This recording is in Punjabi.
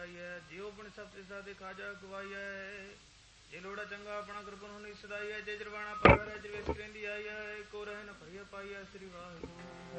ਪਾਈਐ। ਜਿਉ ਬਣ ਸਭ ਤੇ ਸਾਦੇ ਖਾਜਾ ਗਵਾਈਐ। ਜੇ ਲੋੜਾ ਚੰਗਾ ਆਪਣਾ ਕਿਰਪਨ ਹੋਣੀ ਸਦਾਈਐ। ਜੇ ਜਰਵਾਣਾ ਪਾਵੈ ਰਹਿ ਜਵੇਸ ਕਹਿੰਦੀ ਆਈਐ। ਕੋ ਰਹਿ ਨ ਭਰੀਐ ਪਾਈਐ ਸ੍ਰੀ ਵਾਹਿਗੁਰੂ।